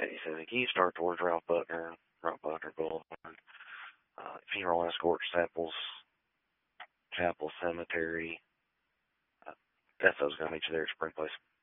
he says, can you start towards Ralph Buckner Boulevard, Funeral Escort, Chapel Cemetery. Deffo's going to meet you there at Spring Place.